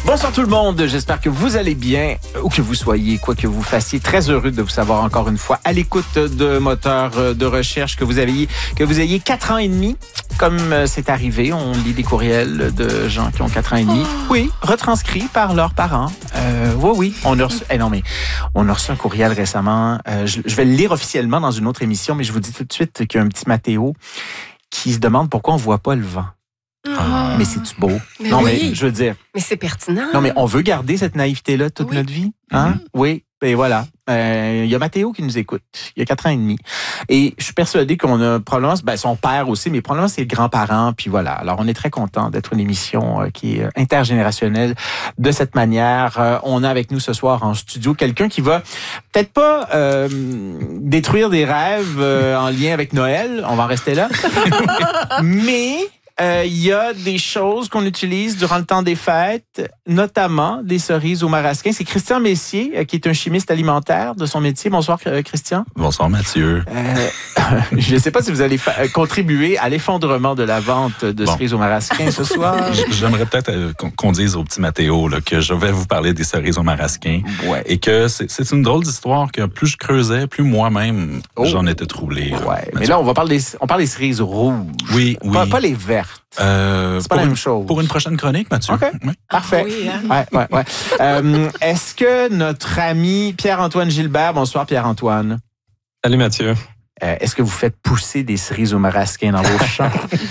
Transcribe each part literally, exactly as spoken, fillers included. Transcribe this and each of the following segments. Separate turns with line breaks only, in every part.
Bonsoir tout le monde, j'espère que vous allez bien, où que vous soyez, quoi que vous fassiez. Très heureux de vous savoir encore une fois à l'écoute de Moteur de recherche, que vous ayez, que vous ayez quatre ans et demi. Comme c'est arrivé, on lit des courriels de gens qui ont quatre ans et demi. Oh. Oui, retranscrits par leurs parents. Euh, oui, oui. On a reçu, eh non, mais on a reçu un courriel récemment. Euh, je, je vais le lire officiellement dans une autre émission, mais je vous dis tout de suite qu'il y a un petit Mathéo qui se demande pourquoi on voit pas le vent. Ah. Mais c'est-tu beau?
Mais
non,
oui.
mais je veux dire.
Mais c'est pertinent.
Non, mais on veut garder cette naïveté-là toute
oui.
notre vie. Hein? Mm-hmm. Oui. Et voilà. Il euh, y a Mathéo qui nous écoute. Il y a quatre ans et demi. Et je suis persuadé qu'on a probablement, ben, son père aussi, mais probablement ses grands-parents. Puis voilà. Alors, on est très content d'être une émission euh, qui est intergénérationnelle de cette manière. Euh, on a avec nous ce soir en studio quelqu'un qui va peut-être pas euh, détruire des rêves euh, en lien avec Noël. On va en rester là. Mais il euh, y a des choses qu'on utilise durant le temps des fêtes, notamment des cerises au marasquin. C'est Christian Messier, euh, qui est un chimiste alimentaire de son métier. Bonsoir, euh, Christian.
Bonsoir, Mathieu.
Euh, je ne sais pas si vous allez fa- contribuer à l'effondrement de la vente de bon. cerises au marasquin ce soir.
J'aimerais peut-être euh, qu'on dise au petit Mathéo là, que je vais vous parler des cerises au marasquin.
Ouais.
Et que c'est, c'est une drôle d'histoire que plus je creusais, plus moi-même, oh. j'en étais troublé.
Ouais. Mathieu. Mais là, on va parler des, on parle des cerises rouges.
Oui, oui.
Pas, pas les vertes.
Euh,
c'est pas la
une,
même chose.
Pour une prochaine chronique, Mathieu.
OK.
Oui.
Parfait.
Ah oui, hein?
ouais, ouais, ouais. euh, est-ce que notre ami Pierre-Antoine Gilbert, bonsoir Pierre-Antoine.
Salut Mathieu.
Euh, est-ce que vous faites pousser des cerises au marasquin dans vos champs?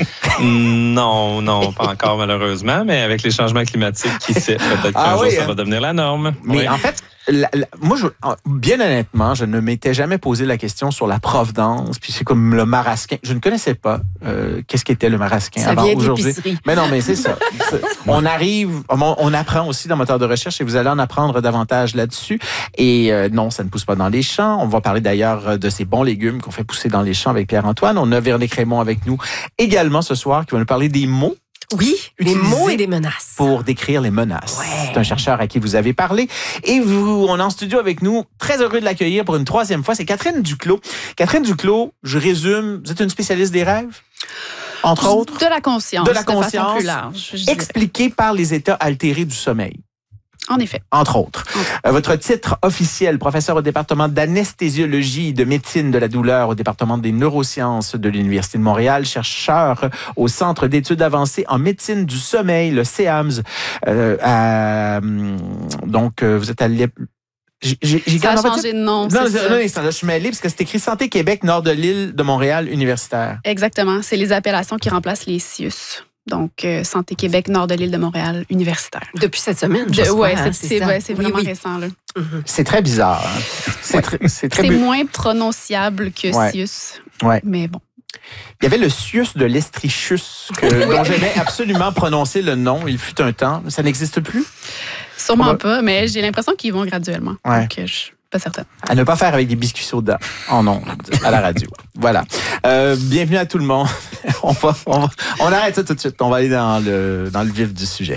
Non, non, pas encore malheureusement, mais avec les changements climatiques, qui sait, peut-être qu'un ah, jour oui, ça hein? va devenir la norme.
Mais
oui.
en fait, la, la, moi, je, bien honnêtement, je ne m'étais jamais posé la question sur la provenance, puis c'est comme le marasquin. Je ne connaissais pas euh, qu'est-ce qu'était le marasquin
ça
avant
vient
aujourd'hui.
D'épicerie.
Mais non, mais c'est ça. C'est, on arrive, on, on apprend aussi dans Moteur de recherche et vous allez en apprendre davantage là-dessus. Et euh, non, ça ne pousse pas dans les champs. On va parler d'ailleurs de ces bons légumes qu'on fait pousser dans les champs avec Pierre-Antoine. On a Véronique Raymond avec nous également ce soir qui va nous parler des mots.
Oui, des mots et des menaces.
Pour décrire les menaces.
Ouais.
C'est un chercheur à qui vous avez parlé. Et vous, on est en studio avec nous, très heureux de l'accueillir pour une troisième fois. C'est Catherine Duclos. Catherine Duclos, je résume, vous êtes une spécialiste des rêves? Entre autres?
De la conscience.
De la conscience.
De façon plus large.
Expliquée par les états altérés du sommeil.
En effet.
Entre autres.
Okay.
Euh, votre titre officiel, professeur au département d'anesthésiologie et de médecine de la douleur au département des neurosciences de l'Université de Montréal, chercheur au Centre d'études avancées en médecine du sommeil, le C A M S. Euh, à, donc, euh, vous êtes à l'E P...
J'ai, j'ai ça a changé de nom.
Non, non, non, je suis mêlée parce que c'est écrit Santé Québec, nord de l'île de Montréal, universitaire.
Exactement. C'est les appellations qui remplacent les C I U S. Donc, euh, Santé Québec, nord de l'île de Montréal, universitaire.
Depuis cette semaine,
je
Oui,
ouais, c'est, c'est, c'est, ouais, c'est vraiment oui, oui. récent. Là.
Mm-hmm. C'est très bizarre. Hein? C'est,
ouais.
très, c'est, très
c'est
bu-
moins prononciable que
ouais.
C I U S.
Ouais.
Mais bon.
Il y avait le Sius de l'Estrichus, que, dont j'aimais absolument prononcer le nom. Il fut un temps. Ça n'existe plus?
Sûrement va... pas, mais j'ai l'impression qu'ils vont graduellement.
Ouais.
Donc, je suis pas certaine.
À ne pas faire avec des biscuits soda en ondes, à la radio. Voilà. Euh, bienvenue à tout le monde. on, va, on, va, on arrête ça tout de suite. On va aller dans le, dans le vif du sujet.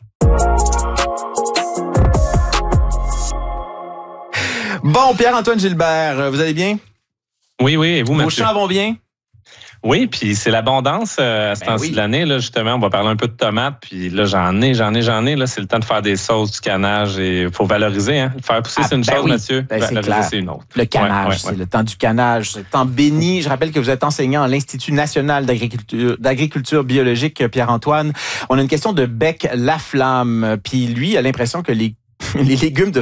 Bon, Pierre-Antoine Gilbert, vous allez bien?
Oui, oui. Et vous,
Vos
Mathieu?
champs vont bien?
Oui, puis c'est l'abondance euh, à ce ben temps-ci oui. de l'année. Là, justement, on va parler un peu de tomates. Puis là, j'en ai, j'en ai, j'en ai. Là, c'est le temps de faire des sauces, du canage. Et il faut valoriser. Hein. Faire pousser, ah, c'est une
ben
chose,
oui.
Mathieu.
Ben,
valoriser,
c'est, clair.
c'est une autre.
Le canage,
ouais, ouais,
c'est
ouais.
le temps du canage. C'est le temps béni. Je rappelle que vous êtes enseignant à l'Institut national d'agriculture, d'agriculture biologique, Pierre-Antoine. On a une question de Bec Laflamme. Puis lui a l'impression que les les légumes de